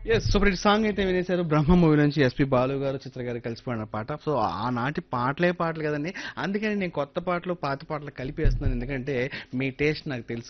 Yes super hit song అయితే వినేశారు. బ్రహ్మ movie నుంచి SP Balu గారు, చిత్ర గారు కలిసిపోయిన పాట. సో ఆనాటి పాటలే పాటలు కదండి. అందుకని నేను కొత్త పాటలు పాత పాటలు కలిపేస్తున్నాను. ఎందుకంటే మీ టేస్ట్ నాకు తెలుసు